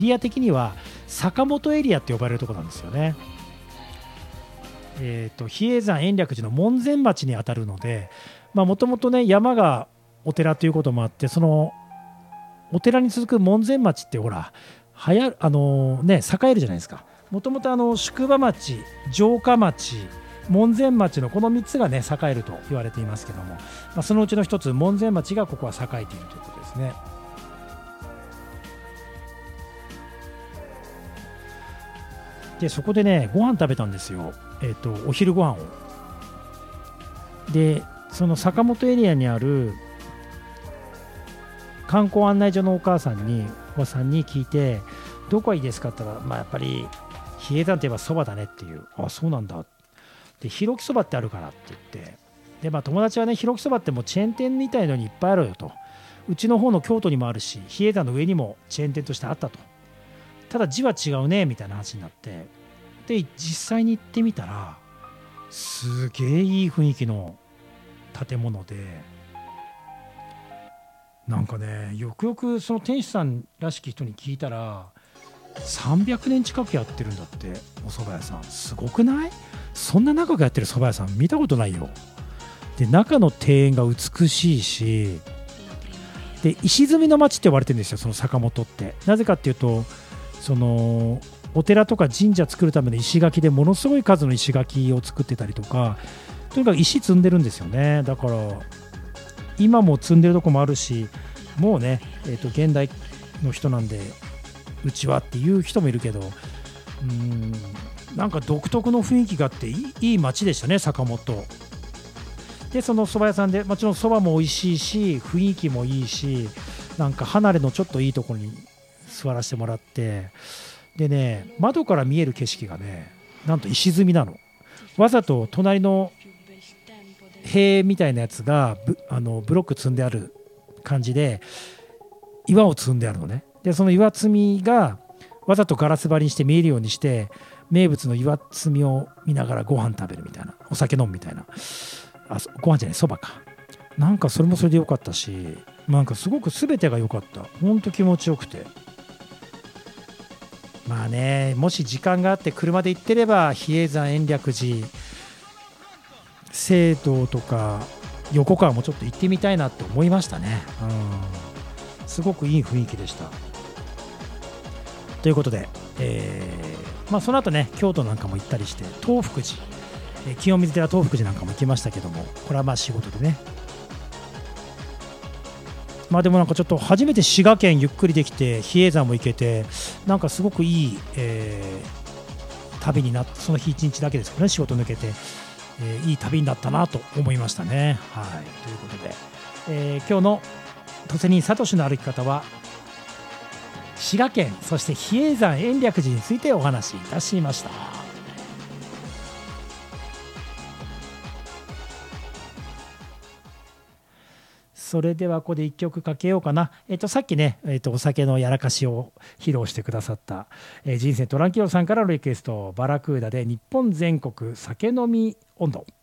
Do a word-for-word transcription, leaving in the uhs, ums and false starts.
エリア的には坂本エリアって呼ばれるところなんですよね。えーと、比叡山延暦寺の門前町にあたるので、もともとね山がお寺ということもあって、そのお寺に続く門前町ってほらはやあのー、ね栄えるじゃないですか。もともと宿場町、城下町、門前町のこのみっつがね栄えると言われていますけども、まあ、そのうちの一つ門前町がここは栄えているということですね。でそこでねご飯食べたんですよ、えーと、お昼ご飯を。でその坂本エリアにある観光案内所のお母さんにおばさんに聞いて、どこがいいですかって言ったら、まあ、やっぱり比叡山といえばそばだねっていう。あ、そうなんだ。でひろきそばってあるからって言って、で、まあ、友達はねひろきそばってもうチェーン店みたいのにいっぱいあるよと、うちの方の京都にもあるし比叡山の上にもチェーン店としてあったと、ただ字は違うねみたいな話になって、で実際に行ってみたらすげえいい雰囲気の建物で、なんかねよくよくその店主さんらしき人に聞いたらさんびゃくねん近くやってるんだって。お蕎麦屋さんすごくない？そんな長くやってる蕎麦屋さん見たことないよ。で中の庭園が美しいし、で石積みの町って呼ばれてるんですよ、その坂本って。なぜかっていうと、そのお寺とか神社作るための石垣でものすごい数の石垣を作ってたりとか、とにかく石積んでるんですよね。だから今も積んでるとこもあるし、もうね、えーと現代の人なんでうちはっていう人もいるけど、うーんなんか独特の雰囲気があっていい、いい街でしたね坂本で。その蕎麦屋さんでもちろん蕎麦も美味しいし雰囲気もいいし、なんか離れのちょっといいところに座らせてもらって、でね窓から見える景色がねなんと石積みなの。わざと隣の塀みたいなやつが ブ, あのブロック積んである感じで岩を積んであるのね。でその岩積みがわざとガラス張りにして見えるようにして、名物の岩積みを見ながらご飯食べるみたいな、お酒飲むみたいな。あご飯じゃないそばか。なんかそれもそれで良かったし、なんかすごく全てが良かった。ほんと気持ちよくて、まあねもし時間があって車で行ってれば比叡山延暦寺、聖堂とか横川もちょっと行ってみたいなって思いましたね。うんすごくいい雰囲気でした。ということで、えーまあ、その後ね京都なんかも行ったりして、東福寺、えー清水寺東福寺なんかも行きましたけども、これはまあ仕事でね。まあでもなんかちょっと初めて滋賀県ゆっくりできて比叡山も行けて、なんかすごくいい、えー旅になって、その日一日だけですけどね仕事抜けて、えーいい旅になったなと思いましたね。はいということで、えー今日の土瀬人サトシの歩き方は滋賀県そして比叡山延暦寺についてお話しいたしました。それではここでいっきょくかけようかな。えっと、さっきね、えっと、お酒のやらかしを披露してくださった、えー、人生トランキロさんからのリクエスト、バラクーダで日本全国酒飲み温度。